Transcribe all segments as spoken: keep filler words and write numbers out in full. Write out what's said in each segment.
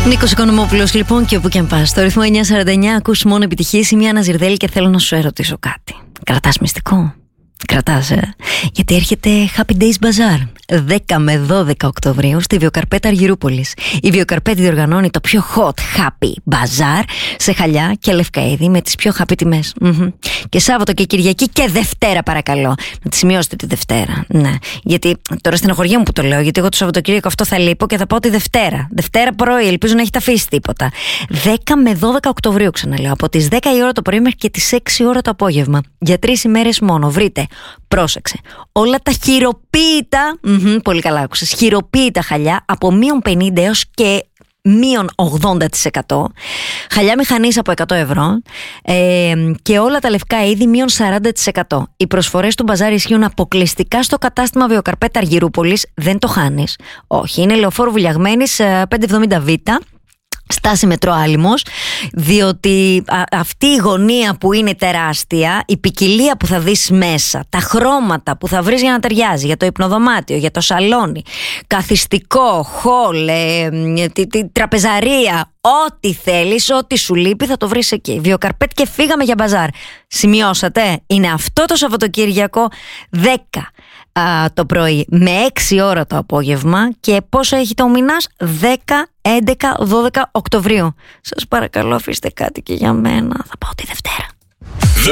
Νίκος Οικονομόπουλος, λοιπόν, και όπου και αν πας. Στο ρυθμό εννιά σαράντα εννιά ακούς μόνο επιτυχίες. Είμαι η Άννα Ζιρδέλη και θέλω να σου ερωτήσω κάτι. Κρατάς μυστικό? Κρατάς, ε? Γιατί έρχεται Happy Days Bazaar δέκα με δώδεκα Οκτωβρίου στη Βιοκαρπέτ Αργυρούπολης. Η Βιοκαρπέτ διοργανώνει το πιο hot Happy Bazaar σε Χαλιά και Λευκαΐδη με τις πιο happy τιμές. Mm-hmm. Και Σάββατο και Κυριακή και Δευτέρα, παρακαλώ. Να τη σημειώσετε τη Δευτέρα. Ναι. Γιατί τώρα στενοχωριέμαι που το λέω, γιατί εγώ το Σαββατοκύριακο αυτό θα λείπω και θα πάω τη Δευτέρα. Δευτέρα πρωί, ελπίζω να έχετε αφήσει τίποτα. δέκα με δώδεκα Οκτωβρίου, ξαναλέω. Από τις δέκα η ώρα το πρωί μέχρι και τις έξι η ώρα το απόγευμα. Για τρεις ημέρες μόνο. Βρείτε, πρόσεξε, όλα τα χειροποίητα, mm-hmm, πολύ καλά άκουσες, χειροποίητα Χαλιά από μείον πενήντα έως και μείον ογδόντα τοις εκατό, Χαλιά μηχανής από εκατό ευρώ, ε, και όλα τα λευκά είδη μείον σαράντα τοις εκατό. Οι προσφορές του μπαζάρ ισχύουν αποκλειστικά στο κατάστημα Βιοκαρπέτ Αργυρούπολης. Δεν το χάνεις. Όχι, είναι Λεωφόρου Βουλιαγμένης πεντακόσια εβδομήντα Β, στάση μετρό Άλυμος, διότι α, αυτή η γωνία που είναι τεράστια, η ποικιλία που θα δεις μέσα, τα χρώματα που θα βρεις για να ταιριάζει, για το υπνοδωμάτιο, για το σαλόνι, καθιστικό, χολ, ε, τη, τη, τραπεζαρία, ό,τι θέλεις, ό,τι σου λείπει θα το βρεις εκεί. Βιοκαρπέτ και φύγαμε για μπαζάρ. Σημειώσατε, είναι αυτό το Σαββατοκύριακο δέκα α, το πρωί με έξι ώρα το απόγευμα. Και πόσο έχει το μηνάς? δέκα, έντεκα, δώδεκα Οκτωβρίου. Σας παρακαλώ, αφήστε κάτι και για μένα. Θα πάω τη Δευτέρα. The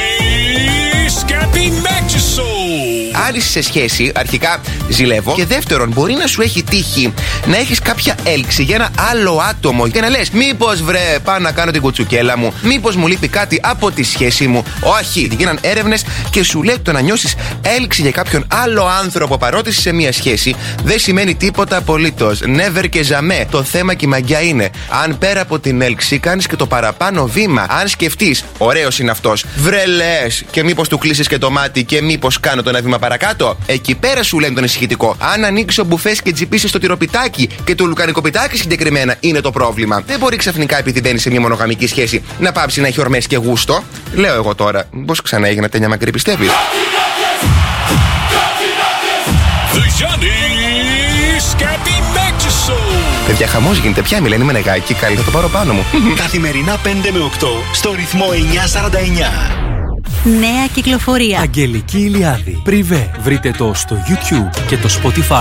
Giannis Cappy Matches Show. Αν είσαι σε σχέση, αρχικά ζηλεύω. Και δεύτερον, μπορεί να σου έχει τύχει να έχεις κάποια έλξη για ένα άλλο άτομο και να λες, μήπως βρε, πάω να κάνω την κουτσουκέλα μου, μήπως μου λείπει κάτι από τη σχέση μου. Όχι, γίναν έρευνες και σου λέει το να νιώσεις έλξη για κάποιον άλλο άνθρωπο παρότι είσαι σε μια σχέση δεν σημαίνει τίποτα απολύτως. Never και jamais. Το θέμα και η μαγιά είναι, αν πέρα από την έλξη κάνεις και το παραπάνω βήμα, αν σκεφτείς, ωραίος είναι αυτός, βρε λες, και μήπως του κλείσεις και το μάτι και μήπως κάνω το ένα βήμα παρακάτω. Εκεί πέρα σου λένε το ανησυχητικό. Αν ανοίξεις ο μπουφές και τσιπήσεις το τυροπιτάκι και το λουκανικοπιτάκι συγκεκριμένα είναι το πρόβλημα. Δεν μπορεί ξαφνικά, επειδή μπαίνεις σε μια μονογαμική σχέση, να πάψει να έχει ορμές και γούστο. Λέω εγώ τώρα, πώς ξανά έγινα τένια μακρύ, πιστεύεις? Παιδιά, χαμός γίνεται πια, μιλένει με νεγάκι, καλή, θα το πάρω πάνω μου. Καθημερινά πέντε με οκτώ στο ρυθμό εννιά σαράντα εννιά. Νέα κυκλοφορία. Αγγελική Ηλιάδη. Πριβέ. Βρείτε το στο YouTube και το Spotify.